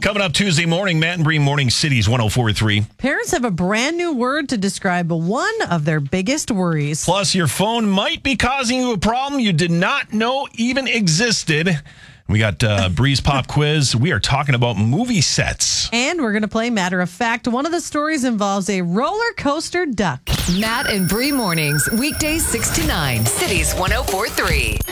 Coming up Tuesday morning, Matt and Bree Morning Cities 104.3. Parents have a brand new word to describe one of their biggest worries. Plus, your phone might be causing you a problem you did not know even existed. We got Bree's Pop Quiz. We are talking about movie sets. And we're going to play Matter of Fact. One of the stories involves a roller coaster duck. Matt and Bree Mornings, weekdays 6 to 9. Cities 104.3.